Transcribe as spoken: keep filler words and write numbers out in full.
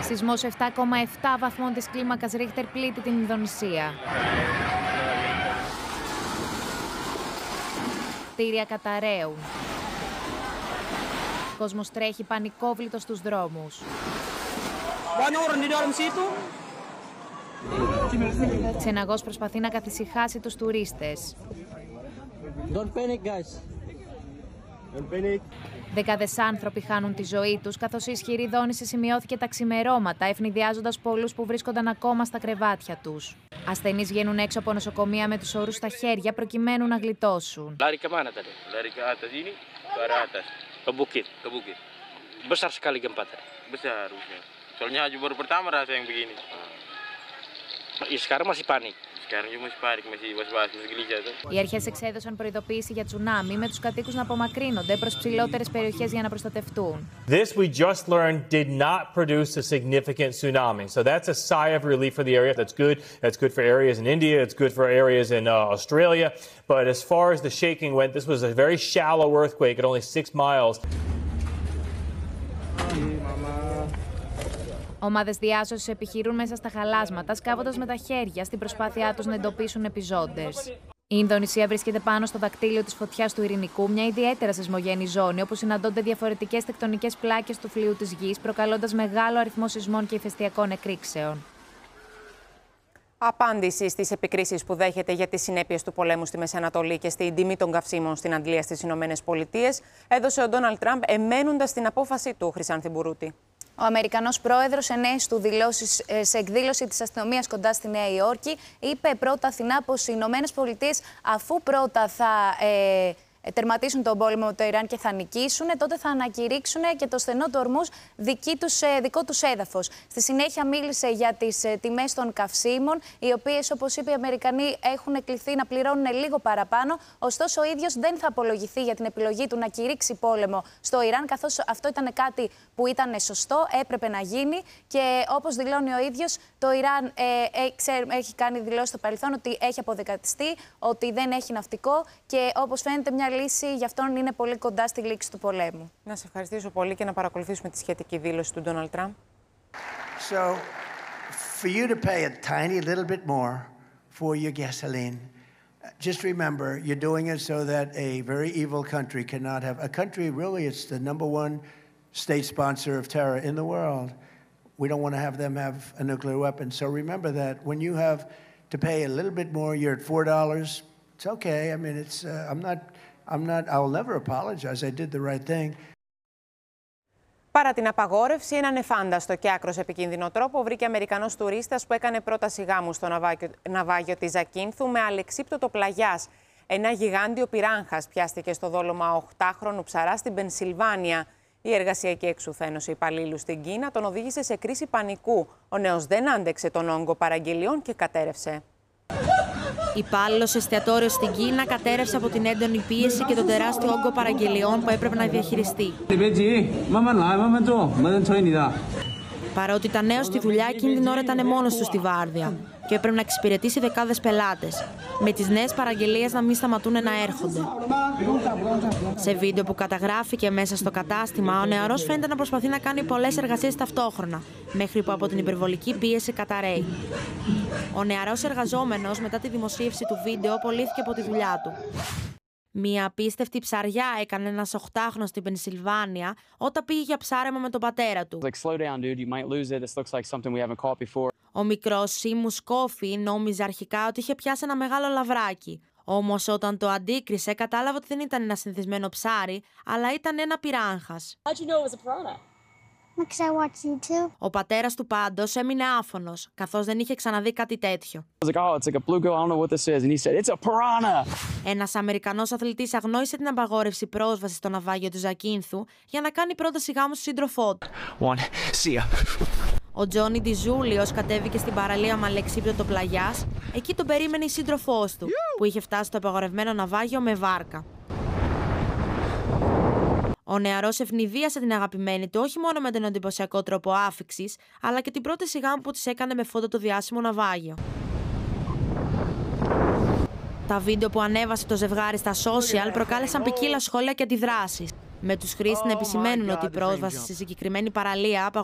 Σεισμός επτά κόμμα επτά βαθμών της κλίμακας Ρίχτερ πλήττει την Ινδονησία. Κτίρια καταραίουν. Ο κόσμος τρέχει πανικόβλητος στους δρόμους. Ξεναγός προσπαθεί να καθησυχάσει τους τουρίστες. Don't panic, guys. Don't panic. Δεκάδες άνθρωποι χάνουν τη ζωή τους, καθώς η ισχυρή δόνηση σημειώθηκε τα ξημερώματα, ευνηδιάζοντας πολλούς που βρίσκονταν ακόμα στα κρεβάτια τους. Ασθενείς βγαίνουν έξω από νοσοκομεία με τους όρους στα χέρια προκειμένου να γλιτώσουν. Lari kemana tadi? Lari ke atas ini, ke arah atas. Ke bukit. Ke bukit. Besar sekali gempa tadi. Besar. Soalnya aja baru pertama rasa yang begini. Ya, sekarang masih panik. Sekarang juga masih panik, masih was-was, masih gelisah tuh. Οι αρχές εξέδωσαν προειδοποίηση για τσουνάμι με τους κατοίκους να απομακρύνονται προς ψηλότερες περιοχές για να προστατευτούν. This we just learned did not produce a significant tsunami. So that's a sigh of relief for the area. That's good. That's good for areas in India. It's good for areas in uh, Australia. But as far as the shaking went, this was a very shallow earthquake at only six miles. Ομάδες διάσωσης επιχειρούν μέσα στα χαλάσματα, σκάβοντας με τα χέρια στην προσπάθειά τους να εντοπίσουν επιζώντες. Η Ινδονησία βρίσκεται πάνω στο δακτύλιο της φωτιάς του Ειρηνικού, μια ιδιαίτερα σεισμογενή ζώνη, όπου συναντώνται διαφορετικές τεκτονικές πλάκες του φλοιού της γης, προκαλώντας μεγάλο αριθμό σεισμών και ηφαιστειακών εκρήξεων. Απάντηση στις επικρίσεις που δέχεται για τις συνέπειες του πολέμου στη Μέση Ανατολή και στην τιμή των καυσίμων στην αντλία στις Ηνωμένες Πολιτείες, έδωσε ο Ντόναλντ Τραμπ εμένοντας την απόφασή του, Χρυσάνθη Μπουρούτη. Ο Αμερικανός πρόεδρος, σε νέες του δηλώσεις σε εκδήλωση της αστυνομίας κοντά στη Νέα Υόρκη, είπε πρώτα Αθηνά πως οι Ηνωμένες Πολιτείες, αφού πρώτα θα ε, τερματίσουν τον πόλεμο με το Ιράν και θα νικήσουν, τότε θα ανακηρύξουν και το στενό του Ορμούζ δικό τους έδαφος. Στη συνέχεια μίλησε για τις τιμές των καυσίμων, οι οποίες, όπως είπε, οι Αμερικανοί έχουν κληθεί να πληρώνουν λίγο παραπάνω. Ωστόσο, ο ίδιος δεν θα απολογηθεί για την επιλογή του να κηρύξει πόλεμο στο Ιράν, καθώς αυτό ήταν κάτι που ήταν σωστό, έπρεπε να γίνει. Και όπως δηλώνει ο ίδιος, το Ιράν ε, έχει κάνει δηλώσει στο παρελθόν ότι έχει αποδεκατιστεί, ότι δεν έχει ναυτικό και όπως φαίνεται μια λύση γι' αυτόν είναι πολύ κοντά στη λήξη του πολέμου. Να σε ευχαριστήσω πολύ και να παρακολουθήσουμε τη σχετική δήλωση του Ντόναλντ Τραμπ. So, for you to pay a tiny little bit more for your gasoline, just remember you're doing it so that a very evil country cannot have a country. Really, it's the number one state sponsor of terror in the world. We don't want to have them have a nuclear weapon. So remember that when you have to pay a little bit more, you're at four dollars. It's okay. I mean, it's uh, I'm not. I'm not, I'll never apologize. I did the right thing. Παρά την απαγόρευση, έναν εφάνταστο και άκρος επικίνδυνο τρόπο βρήκε Αμερικανός τουρίστας που έκανε πρόταση γάμου στο ναυάγιο, ναυάγιο της Ζακίνθου με αλεξίπτωτο πλαγιάς. Ένα γιγάντιο πυράγχας πιάστηκε στο δόλωμα οκτάχρονου ψαρά στην Πενσιλβάνια. Η εργασιακή εξουθένωση υπαλλήλου στην Κίνα τον οδήγησε σε κρίση πανικού. Ο νέος δεν άντεξε τον όγκο παραγγελιών και κατέρευσε. Υπάλληλος εστιατόριο στην Κίνα κατέρευσε από την έντονη πίεση και τον τεράστιο όγκο παραγγελιών που έπρεπε να διαχειριστεί. Παρότι ήταν νέος στη δουλειά, εκείνη την ώρα ήταν μόνος του στη βάρδια και έπρεπε να εξυπηρετήσει δεκάδες πελάτες, με τις νέες παραγγελίες να μην σταματούν να έρχονται. Σε βίντεο που καταγράφηκε μέσα στο κατάστημα, ο νεαρός φαίνεται να προσπαθεί να κάνει πολλές εργασίες ταυτόχρονα, μέχρι που από την υπερβολική πίεση καταραίει. Ο νεαρός εργαζόμενος, μετά τη δημοσίευση του βίντεο, απολύθηκε από τη δουλειά του. Μία απίστευτη ψαριά έκανε ένας οχτάχρονος στην Πενσιλβάνια όταν πήγε για ψάρεμα με τον πατέρα του. Ο μικρός Σίμου Σκόφι νόμιζε αρχικά ότι είχε πιάσει ένα μεγάλο λαβράκι. Όμως όταν το αντίκρισε, κατάλαβε ότι δεν ήταν ένα συνηθισμένο ψάρι, αλλά ήταν ένα πυράγχας. Ο πατέρας του πάντως έμεινε άφωνος, καθώς δεν είχε ξαναδεί κάτι τέτοιο. Ένας Αμερικανός αθλητής αγνόησε την απαγόρευση πρόσβασης στο ναυάγιο του Ζακίνθου για να κάνει πρόταση γάμου στον σύντροφό του. Ο Τζόνι Ντιζούλιος κατέβηκε στην παραλία με αλεξίπτωτο πλαγιάς. Εκεί τον περίμενε η σύντροφός του, που είχε φτάσει στο απαγορευμένο ναυάγιο με βάρκα. Ο νεαρός ευνηδίασε την αγαπημένη του όχι μόνο με τον εντυπωσιακό τρόπο άφιξης, αλλά και την πρώτη γάμου που της έκανε με φώτο το διάσημο ναυάγιο. Τα βίντεο που ανέβασε το ζευγάρι στα social προκάλεσαν ποικίλα σχόλια και αντιδράσεις, με τους χρήστες να επισημαίνουν ότι η πρόσβαση στη συγκεκριμένη παραλία